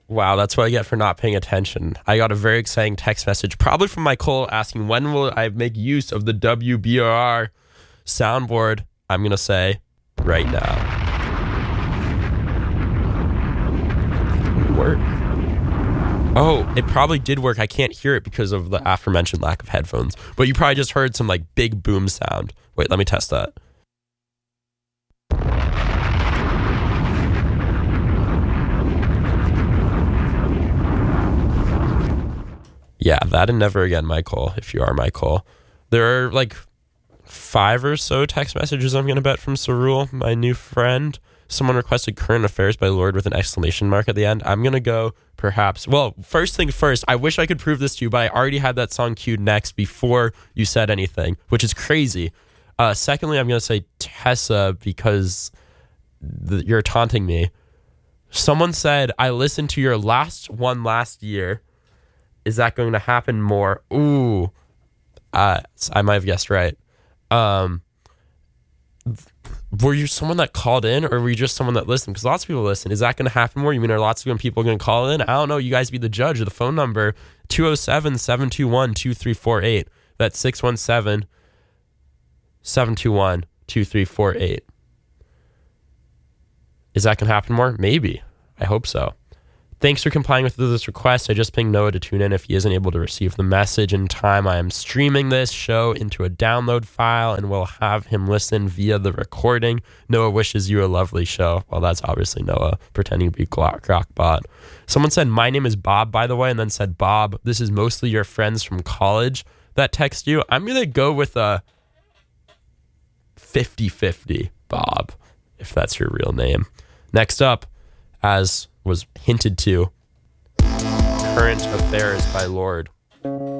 Wow, that's what I get for not paying attention. I got a very exciting text message, probably from my Cole, asking when will I make use of the WBRR soundboard. I'm going to say right now. Work. Oh, it probably did work. I can't hear it because of the aforementioned lack of headphones. But you probably just heard some like big boom sound. Wait, let me test that. Yeah, that and never again, Michael, if you are Michael. There are like 5 or so text messages I'm going to bet from Cerule, my new friend. Someone requested Current Affairs by Lorde with an exclamation mark at the end. I'm going to go perhaps. Well, first thing first, I wish I could prove this to you, but I already had that song queued next before you said anything, which is crazy. Secondly, I'm going to say Tessa because you're taunting me. Someone said, I listened to your last one last year. Is that going to happen more? Ooh, I might have guessed right. Were you someone that called in, or were you just someone that listened? Because lots of people listen. Is that going to happen more? You mean are lots of people going to call in? I don't know. You guys be the judge. Or the phone number 207-721-2348. That's 617-721-2348. Is that going to happen more? Maybe. I hope so. Thanks for complying with this request. I just pinged Noah to tune in if he isn't able to receive the message in time. I am streaming this show into a download file and will have him listen via the recording. Noah wishes you a lovely show. Well, that's obviously Noah pretending to be Crockbot. Someone said, my name is Bob, by the way, and then said, Bob, this is mostly your friends from college that text you. I'm going to go with a 50-50 Bob, if that's your real name. Next up, as was hinted to, Current Affairs by Lorde.